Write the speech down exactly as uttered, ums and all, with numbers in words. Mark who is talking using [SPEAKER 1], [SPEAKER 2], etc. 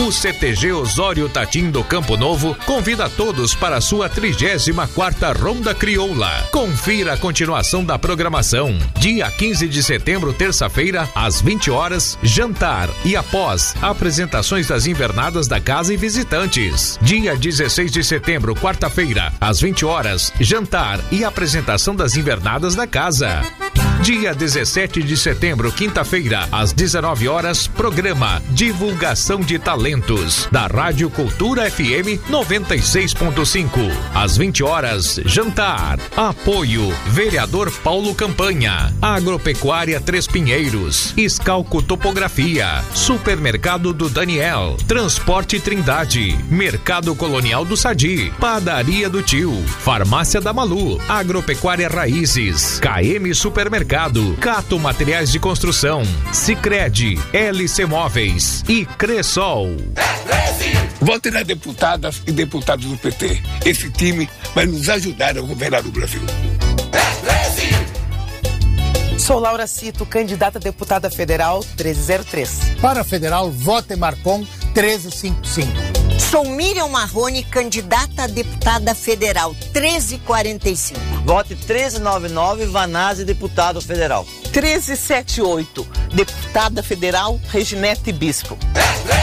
[SPEAKER 1] O C T G Osório Tatim do Campo Novo convida todos para a sua trigésima quarta Ronda Crioula. Confira a continuação da programação. Dia quinze de setembro, terça-feira, às vinte horas, jantar e após apresentações das invernadas da casa e visitantes. Dia dezesseis de setembro, quarta-feira, às vinte horas, jantar e apresentação das invernadas da casa. Dia dezessete de setembro, quinta-feira, às dezenove horas, programa Divulgação de Talentos, da Rádio Cultura F M noventa e seis ponto cinco. Às vinte horas, jantar. Apoio, vereador Paulo Campanha. Agropecuária Três Pinheiros. Escalco Topografia. Supermercado do Daniel. Transporte Trindade. Mercado Colonial do Sadi. Padaria do Tio. Farmácia da Malu. Agropecuária Raízes. K M Supermercado. Cato Materiais de Construção, Sicredi, L C Móveis e Cressol.
[SPEAKER 2] Vote nas deputadas e deputados do P T. Esse time vai nos ajudar a governar o Brasil.
[SPEAKER 3] Sou Laura Cito, candidata a deputada federal treze zero três.
[SPEAKER 4] Para federal, vote Marcon treze cinquenta e cinco.
[SPEAKER 5] Sou Miriam Marrone, candidata a deputada federal treze quarenta e cinco.
[SPEAKER 6] Vote treze noventa e nove, Vanazzi, deputado federal.
[SPEAKER 3] treze setenta e oito, deputada federal Reginete Bispo.